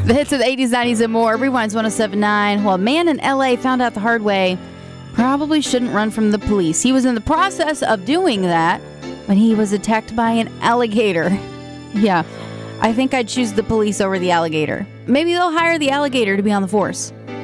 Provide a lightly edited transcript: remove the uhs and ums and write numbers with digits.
The hits of the 80s, 90s, and more. Rewind's 107.9. Well, a man in L.A. found out the hard way. Probably shouldn't run from the police. He was in the process of doing that when he was attacked by an alligator. Yeah, I think I'd choose the police over the alligator. Maybe they'll hire the alligator to be on the force.